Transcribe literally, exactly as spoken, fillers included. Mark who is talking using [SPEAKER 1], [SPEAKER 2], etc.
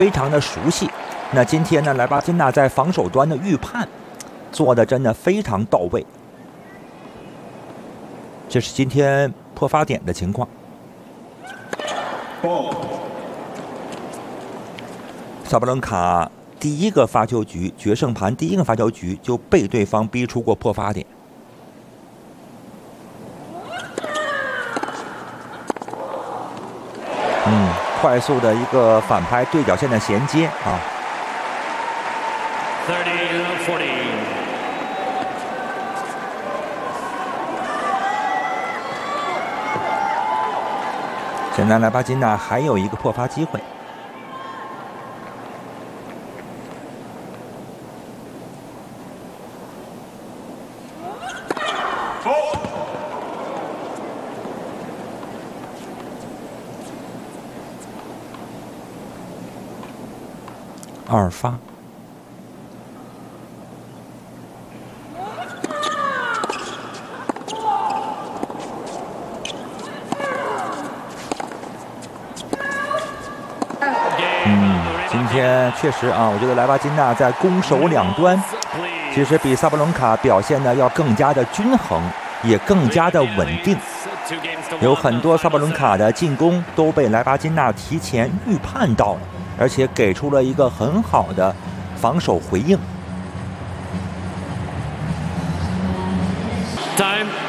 [SPEAKER 1] 非常的熟悉。那今天呢，莱巴金纳在防守端的预判做的真的非常到位。这是今天破发点的情况。萨布伦卡第一个发球局决胜盘，第一个发球局就被对方逼出过破发点。嗯，快速的一个反拍对角线的衔接啊。
[SPEAKER 2] thirty forty。
[SPEAKER 1] 现在莱巴金纳还有一个破发机会。二发，嗯，今天确实啊，我觉得莱巴金纳在攻守两端，其实比萨布伦卡表现的要更加的均衡，也更加的稳定。有很多萨布伦卡的进攻都被莱巴金纳提前预判到了。而且给出了一个很好的防守回应。
[SPEAKER 2] Time.